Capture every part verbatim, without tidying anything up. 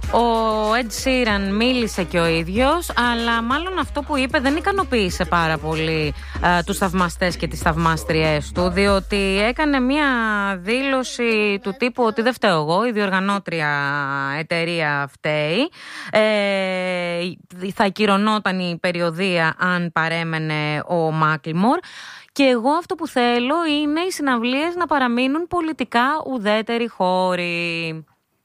Ο Ed Sheeran μίλησε και ο ίδιος, αλλά μάλλον αυτό που είπε δεν ικανοποίησε πάρα πολύ α, τους θαυμαστές και τις θαυμάστριές του, διότι έκανε μια δήλωση του τύπου ότι δεν φταίω εγώ, η διοργανώτρια εταιρεία φταίει, ε, θα ακυρωνόταν η περιοδεία αν παρέμενε ο Μάκλιμορ. Και εγώ αυτό που θέλω είναι οι συναυλίες να παραμείνουν πολιτικά ουδέτεροι χώροι.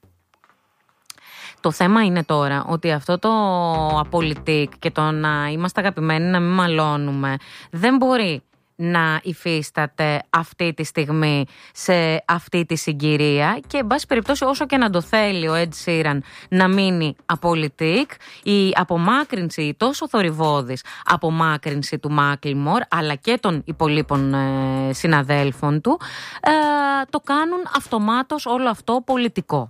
Το θέμα είναι τώρα ότι αυτό το απολυτικ και το να είμαστε αγαπημένοι να μην μαλώνουμε δεν μπορεί να υφίσταται αυτή τη στιγμή σε αυτή τη συγκυρία και εν πάση περιπτώσει όσο και να το θέλει ο Ed Sheeran να μείνει απολυτικ, η απομάκρυνση, η τόσο θορυβώδης απομάκρυνση του Macklemore αλλά και των υπολείπων ε, συναδέλφων του ε, το κάνουν αυτομάτως όλο αυτό πολιτικό.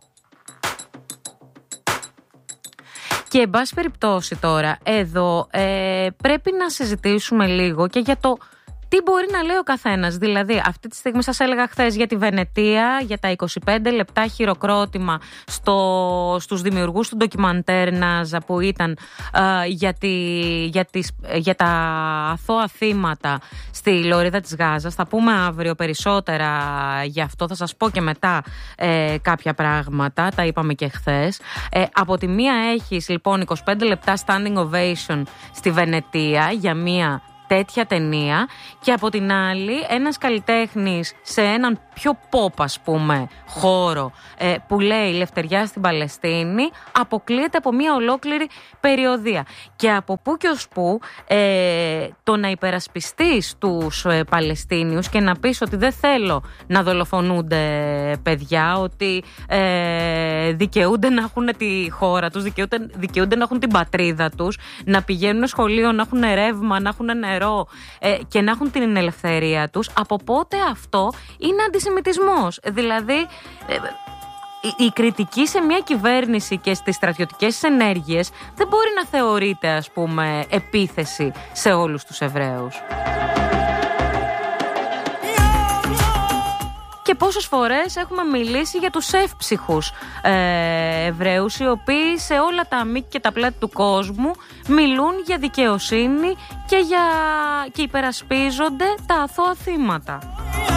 Και εν πάση περιπτώσει τώρα εδώ ε, πρέπει να συζητήσουμε λίγο και για το τι μπορεί να λέει ο καθένας. Δηλαδή, αυτή τη στιγμή σας έλεγα χθες για τη Βενετία, για τα είκοσι πέντε λεπτά χειροκρότημα στο, στους δημιουργούς του ντοκιμαντέρ Νάζα που ήταν ε, για, τη, για, τις, για τα αθώα θύματα στη Λωρίδα της Γάζας. Θα πούμε αύριο περισσότερα γι' αυτό, θα σας πω και μετά ε, κάποια πράγματα, τα είπαμε και χθες. Ε, από τη μία έχεις λοιπόν είκοσι πέντε λεπτά standing ovation στη Βενετία για μία τέτοια ταινία και από την άλλη ένας καλλιτέχνης σε έναν πιο pop ας πούμε χώρο ε, που λέει Λευτεριά στην Παλαιστίνη αποκλείεται από μια ολόκληρη περιοδία και από πού και ως πού ε, το να υπερασπιστείς τους ε, Παλαιστίνιους και να πεις ότι δεν θέλω να δολοφονούνται παιδιά, ότι ε, δικαιούνται να έχουν τη χώρα τους, δικαιούνται, δικαιούνται να έχουν την πατρίδα τους, να πηγαίνουν σχολείο, να έχουν ρεύμα, να έχουν νερό ε, και να έχουν την ελευθερία τους. Από πότε αυτό είναι αντισημιτισμός? Δηλαδή ε, η, η κριτική σε μια κυβέρνηση και στις στρατιωτικές ενέργειες δεν μπορεί να θεωρείται ας πούμε επίθεση σε όλους τους Εβραίους. Και πόσες φορές έχουμε μιλήσει για τους εύψυχους ε, Εβραίους οι οποίοι σε όλα τα μήκη και τα πλάτη του κόσμου μιλούν για δικαιοσύνη και, για, και υπερασπίζονται τα αθώα θύματα.